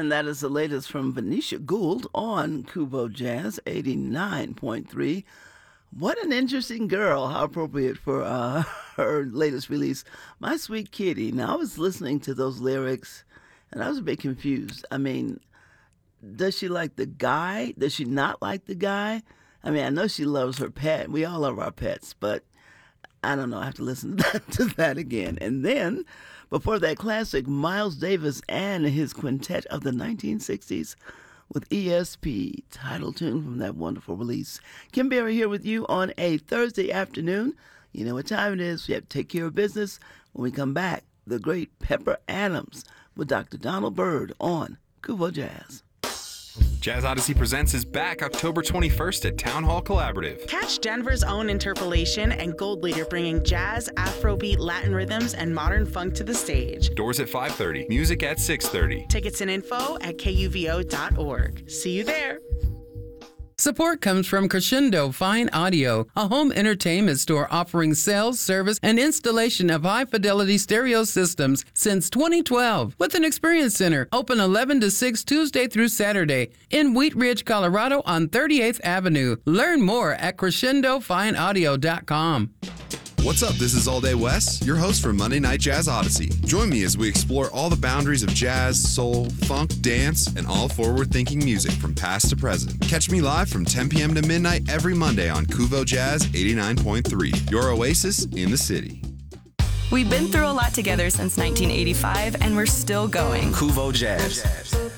And that is the latest from Venetia Gould on Kubo Jazz 89.3. What an interesting girl. How appropriate for her latest release, My Sweet Kitty. Now, I was listening to those lyrics, and I was a bit confused. I mean, does she like the guy? Does she not like the guy? I mean, I know she loves her pet. We all love our pets, but I don't know. I have to listen to that again. And then, before that, classic, Miles Davis and his quintet of the 1960s with ESP, title tune from that wonderful release. Kim Berry here with you on a Thursday afternoon. You know what time it is. We have to take care of business. When we come back, the great Pepper Adams with Dr. Donald Byrd on Kubo Jazz. Jazz Odyssey Presents is back October 21st at Town Hall Collaborative. Catch Denver's own Interpolation and Gold Leader bringing jazz, Afrobeat, Latin rhythms, and modern funk to the stage. Doors at 5:30, music at 6:30. Tickets and info at kuvo.org. See you there. Support comes from Crescendo Fine Audio, a home entertainment store offering sales, service, and installation of high-fidelity stereo systems since 2012. With an experience center open 11 to 6 Tuesday through Saturday in Wheat Ridge, Colorado on 38th Avenue. Learn more at crescendofineaudio.com. What's up? This is All Day Wes, your host for Monday Night Jazz Odyssey. Join me as we explore all the boundaries of jazz, soul, funk, dance, and all forward-thinking music from past to present. Catch me live from 10 p.m. to midnight every Monday on Kuvo Jazz 89.3, your oasis in the city. We've been through a lot together since 1985, and we're still going. Kuvo Jazz.